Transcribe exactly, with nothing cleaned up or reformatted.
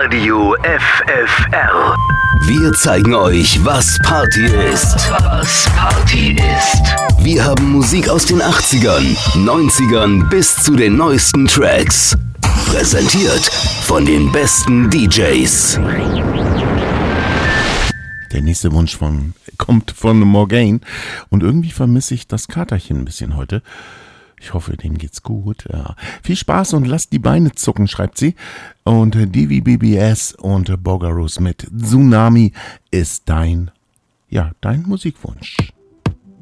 Radio F F R. Wir zeigen euch, was Party ist. Was Party ist. Wir haben Musik aus den achtzigern, neunzigern bis zu den neuesten Tracks. Präsentiert von den besten D Js. Der nächste Wunsch von, kommt von Morgane. Und irgendwie vermisse ich das Katerchen ein bisschen heute. Ich hoffe, dem geht's gut. Ja. Viel Spaß und lasst die Beine zucken, schreibt sie. Und D V B B S und Bogarus mit Tsunami ist dein, ja, dein Musikwunsch.